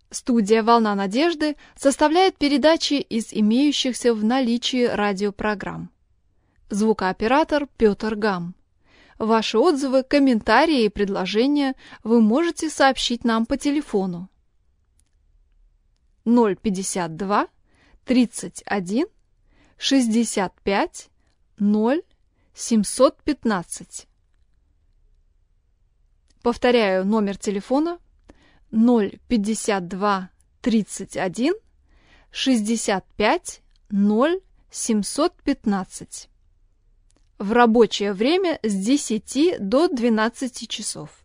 Студия «Волна надежды» составляет передачи из имеющихся в наличии радиопрограмм. Звукооператор Петр Гам. Ваши отзывы, комментарии и предложения вы можете сообщить нам по телефону 052 31 65 0 715. Повторяю номер телефона 052 31 65 0 715. В рабочее время с 10 до 12 часов.